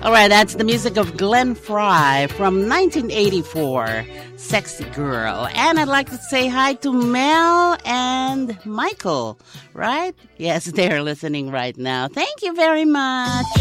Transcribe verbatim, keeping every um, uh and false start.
All right, that's the music of Glenn Fry from nineteen eighty-four, Sexy Girl. And I'd like to say hi to Mel and Michael, right? Yes, they're listening right now. Thank you very much.